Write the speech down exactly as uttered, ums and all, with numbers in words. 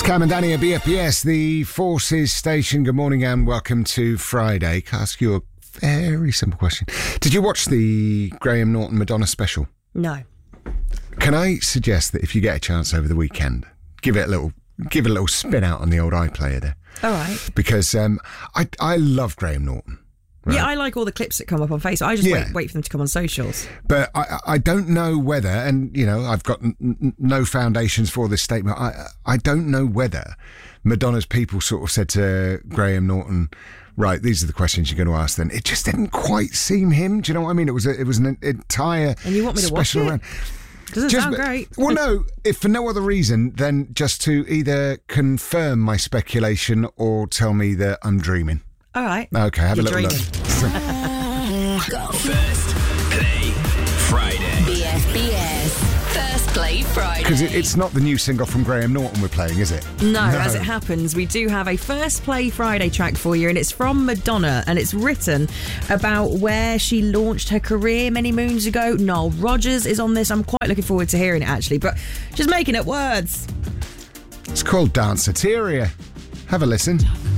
Cam and Danny at B F B S, the Forces Station. Good morning and welcome to Friday. Can I ask you a very simple question? Did you watch the Graham Norton Madonna special? No. Can I suggest that if you get a chance over the weekend, give it a little, give it a little spin out on the old iPlayer there? All right. Because um, I I love Graham Norton. Right. Yeah, I like all the clips that come up on Facebook. I just Yeah. wait wait for them to come on socials. But I, I don't know whether, and you know, I've got n- n- no foundations for this statement. I I don't know whether Madonna's people sort of said to Graham Norton, right, these are the questions you're going to ask. Then it just didn't quite seem him. Do you know what I mean? It was a, it was an entire And you want me to watch special it? round. Doesn't Just, sound great. Well, no, if for no other reason than just to either confirm my speculation or tell me that I'm dreaming. All right. Okay, have You're a little dreaming. look. Go. First Play Friday. B F B S First Play Friday. Because it, it's not the new single from Graham Norton we're playing, is it? No, as it happens, we do have a First Play Friday track for you, and it's from Madonna, and it's written about where she launched her career many moons ago. Nile Rodgers is on this. I'm quite looking forward to hearing it, actually, but just making up words. It's called Danceteria. Have a listen.